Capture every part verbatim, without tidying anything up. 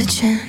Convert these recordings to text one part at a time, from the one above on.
watching,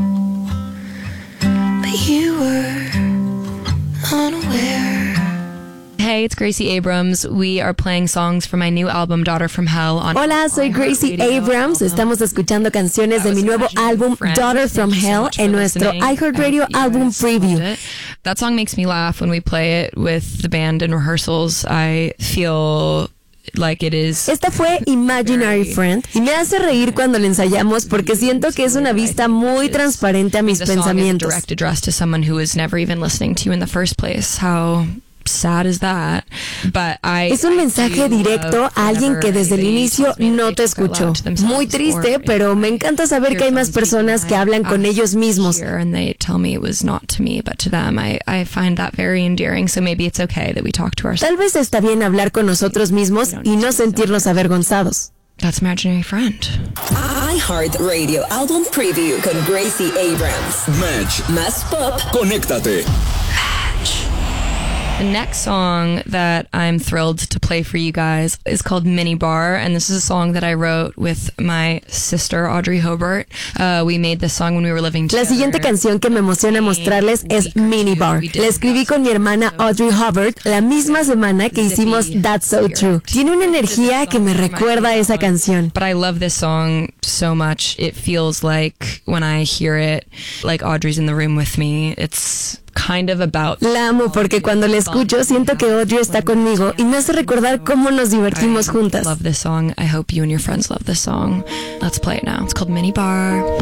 but you were unaware. Hey, it's Gracie Abrams. We are playing songs from my new album, Daughter from Hell. On Hola, soy Gracie Abrams. Estamos escuchando canciones de mi nuevo álbum, Daughter from Hell, en nuestro iHeartRadio album preview. That song makes me laugh when we play it with the band in rehearsals. I feel like it is. Esta fue Imaginary Friend y me hace reír cuando la ensayamos porque siento que es una vista muy transparente a mis pensamientos. Direct address to someone who was never even listening to you in the first place. How sad is that? But I, es un mensaje directo a alguien que desde el inicio no te escuchó. Muy triste, pero me encanta saber que hay más personas que hablan con ellos mismos. And they tell me it was not to me, but to them. I, I find that very endearing. So maybe it's okay that we talk to ourselves. Tal vez está bien hablar con nosotros mismos y no sentirnos avergonzados. That's Imaginary Friend. iHeartRadio Album Preview con Gracie Abrams. Match. Más pop. Conéctate. The next song that I'm thrilled to play for you guys is called Mini Bar, and this is a song that I wrote with my sister Audrey Hobart. Uh, we made this song when we were living together. La siguiente canción que me emociona mostrarles es Mini Bar. La escribí con mi hermana Audrey Hobart la misma semana que hicimos That's So True. Tiene una energía que me recuerda a esa canción. But I love this song so much. It feels like when I hear it, like Audrey's in the room with me. It's kind of about. La amo porque cuando la escucho siento que Audrey está conmigo y me hace recordar cómo nos divertimos juntas. I love this song. I hope you and your friends love this song. Let's play it now. It's called Mini Bar.